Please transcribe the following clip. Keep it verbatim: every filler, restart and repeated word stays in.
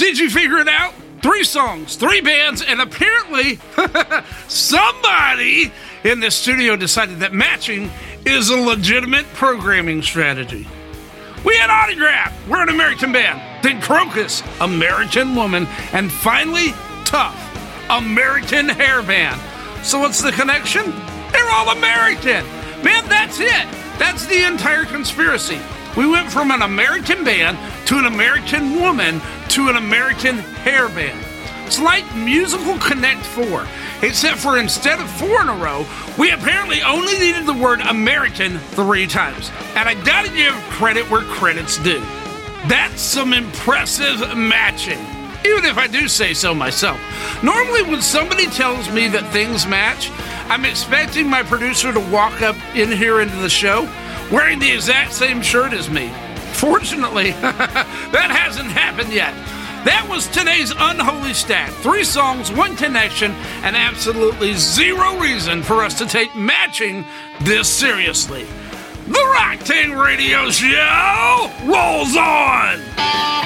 Did you figure it out? Three songs, three bands, and apparently somebody in the studio decided that matching is a legitimate programming strategy. We had Autograph, we're an American band. Then Crocus, American Woman. And finally, Tough, American Hair Band. So what's the connection? They're all American. Man, that's it. That's the entire conspiracy. We went from an American band to an American woman to an American hair band. It's like Musical Connect four, except for instead of four in a row, we apparently only needed the word American three times. And I gotta give credit where credit's due. That's some impressive matching, even if I do say so myself. Normally when somebody tells me that things match, I'm expecting my producer to walk up in here into the show wearing the exact same shirt as me. Fortunately, that hasn't happened yet. That was today's Unholy Stack. Three songs, one connection, and absolutely zero reason for us to take matching this seriously. The Rocktain Radio Show rolls on!